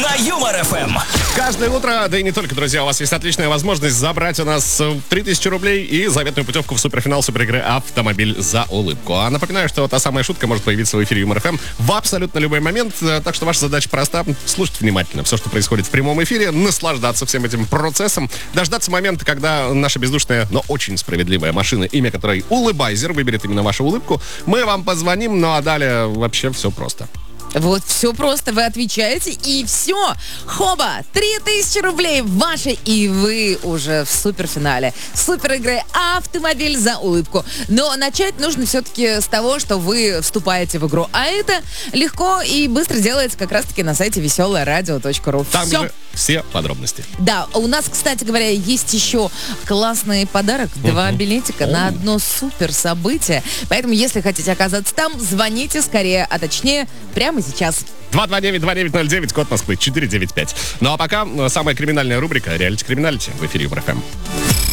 на Юмор ФМ. Каждое утро, да и не только, друзья, у вас есть отличная возможность забрать у нас 3000 рублей и заветную путевку в суперфинал суперигры «Автомобиль за улыбку». А напоминаю, что та самая шутка может появиться в эфире Юмор ФМ в абсолютно любой момент. Так что ваша задача проста: слушать внимательно все, что происходит в прямом эфире, наслаждаться всем этим процессом, дождаться момента, когда наша бездушная, но очень справедливая машина, имя которой Улыбайзер, выберет именно вашу улыбку. Мы вам позвоним, ну а далее вообще все просто. Вот все просто, вы отвечаете, и все. Хоба, 3000 рублей ваши, и вы уже в суперфинале супер игры «Автомобиль за улыбку». Но начать нужно все-таки с того, что вы вступаете в игру. А это легко и быстро делается как раз-таки на сайте веселорадио.ру. Там же все подробности. Да, у нас, кстати говоря, есть еще классный подарок. 2 билетика на одно супер событие. Поэтому, если хотите оказаться там, звоните скорее, а точнее, прямо сейчас. 229-2909, код Москвы, 495. Ну а пока самая криминальная рубрика «Реалити-криминалити» в эфире Юмор ФМ.